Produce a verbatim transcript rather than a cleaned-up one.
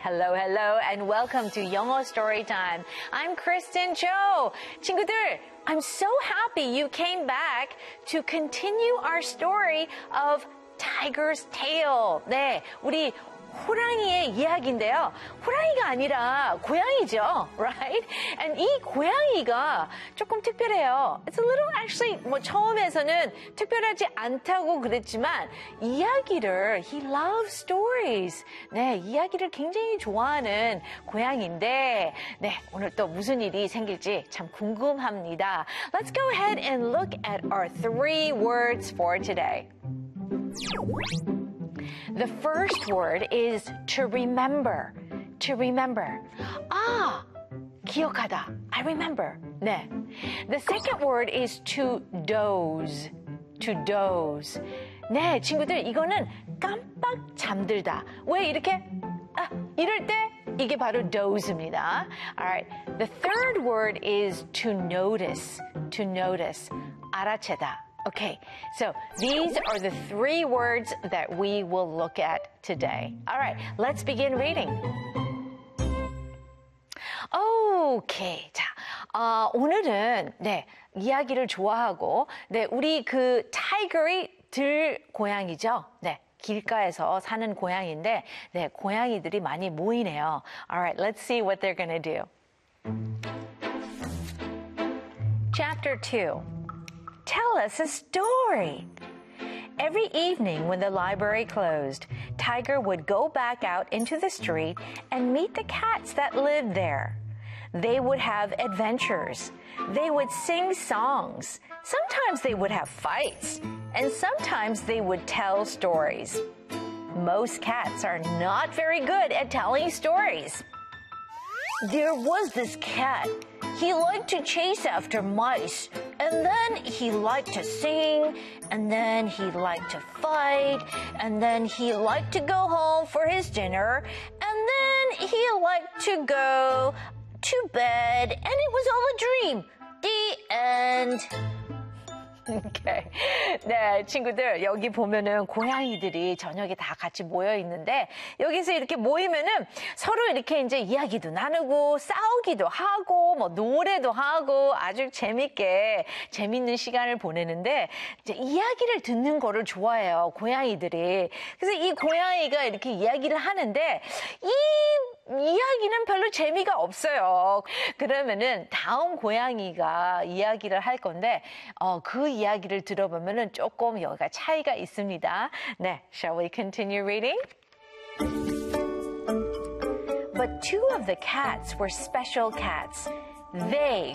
Hello, hello, and welcome to 영어 Story Time. I'm Kristen Cho. 친구들, I'm so happy you came back to continue our story of Tiger's Tale. 네, 우리 호랑이의 이야기인데요. 호랑이가 아니라 고양이죠, right? And 이 고양이가 조금 특별해요. It's a little actually 뭐 처음에서는 특별하지 않다고 그랬지만 이야기를 he loves stories. 네, 이야기를 굉장히 좋아하는 고양이인데, 네, 오늘 또 무슨 일이 생길지 참 궁금합니다. Let's go ahead and look at our three words for today. The first word is to remember. To remember. 아, 기억하다. I remember. 네. The second word is to doze. To doze. 네, 친구들, 이거는 깜빡 잠들다. 왜 이렇게, 아, 이럴 때 이게 바로 doze입니다. Alright. The third word is to notice. To notice. 알아채다. Okay, so these are the three words that we will look at today. All right, let's begin reading. Okay, 자, 어, 오늘은 네 이야기를 좋아하고 네 우리 그 타이거이 들 고양이죠. 네. 길가에서 사는 고양이인데 네 고양이들이 많이 모이네요. All right, let's see what they're going to do. Chapter two. Tell us a story. Every evening when the library closed, Tiger would go back out into the street and meet the cats that lived there. They would have adventures. They would sing songs. Sometimes they would have fights. And sometimes they would tell stories. Most cats are not very good at telling stories. There was this cat. He liked to chase after mice, and then he liked to sing, and then he liked to fight, and then he liked to go home for his dinner, and then he liked to go to bed, and it was all a dream. The end. Okay. 네, 친구들, 여기 보면은 고양이들이 저녁에 다 같이 모여 있는데, 여기서 이렇게 모이면은 서로 이렇게 이제 이야기도 나누고, 싸우기도 하고, 뭐, 노래도 하고, 아주 재밌게, 재밌는 시간을 보내는데, 이제 이야기를 듣는 거를 좋아해요, 고양이들이. 그래서 이 고양이가 이렇게 이야기를 하는데, 이 이야기는 별로 재미가 없어요. 그러면은 다음 고양이가 이야기를 할 건데, 어, 그 이야기를 들어보면은 조금 여기가 차이가 있습니다. 네, shall we continue reading? But two of the cats were special cats. They